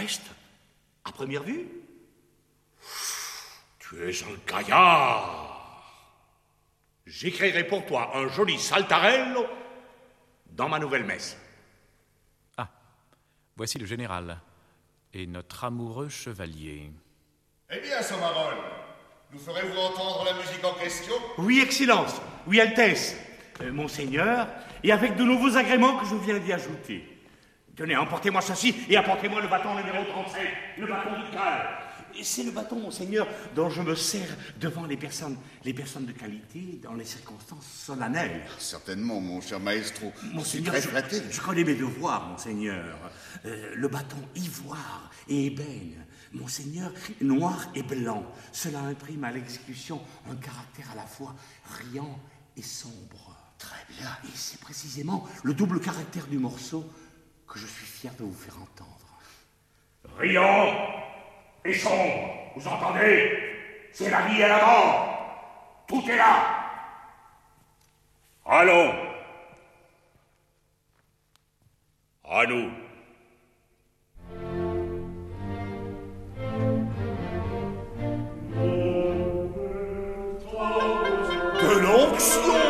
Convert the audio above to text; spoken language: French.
reste, à première vue, tu es un gaillard. J'écrirai pour toi un joli saltarello dans ma nouvelle messe. Ah, voici le général et notre amoureux chevalier. Eh bien, Somarol, nous ferez-vous entendre la musique en question? Oui, Excellence, oui, Altesse, Monseigneur, et avec de nouveaux agréments que je viens d'y ajouter. Tenez, emportez-moi ceci et apportez-moi le bâton numéro 37, le bâton du calme. C'est le bâton, Monseigneur, dont je me sers devant les personnes de qualité dans les circonstances solennelles. Certainement, mon cher maestro. Monseigneur, je suis très flatté. Je connais mes devoirs, Monseigneur. Le bâton ivoire et ébène, Monseigneur, noir et blanc. Cela imprime à l'exécution un caractère à la fois riant et sombre. Très bien. Et c'est précisément le double caractère du morceau que je suis fier de vous faire entendre. Riant et sombre, vous entendez? C'est la vie et la mort. Tout est là. Allons. À nous. De l'onction.